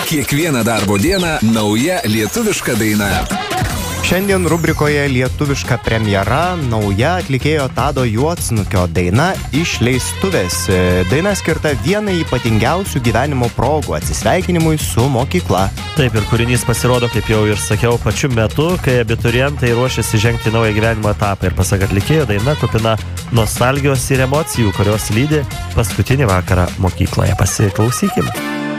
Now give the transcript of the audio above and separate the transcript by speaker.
Speaker 1: Kiekvieną darbo dieną nauja lietuviška daina.
Speaker 2: Šiandien rubrikoje lietuviška premjera, nauja atlikėjo Tado Juodsnukio daina Išleistuvės. Daina skirta vienai ypatingiausių gyvenimo progų atsisveikinimui su mokykla.
Speaker 3: Taip, ir kūrinys pasirodo, kaip jau ir sakiau, pačiu metu, kai abiturientai ruošiasi žengti naują gyvenimo etapą. Ir pasak atlikėjo, daina kupina nostalgijos ir emocijų, kurios lydi paskutinį vakarą mokykloje. Pasiklausykim.